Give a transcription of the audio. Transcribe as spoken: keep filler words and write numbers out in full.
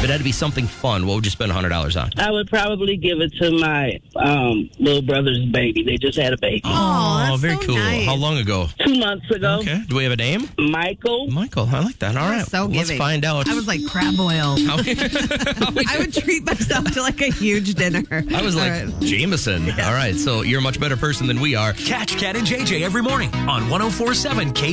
it had to be something fun, what would you spend one hundred dollars on? I would probably give it to my um, little brother's baby. They just had a baby. Oh, that's very so cool. nice. How long ago? Two months ago. Okay. Do we have a name? Michael. Michael. I like that. All right. So Let's giving. find out. I was like, crab oil. How- I would treat myself to like a huge dinner. I was like, All right. Jameson. All right. So you're a much better person than we are. Catch Cat and J J every morning on one oh four point seven K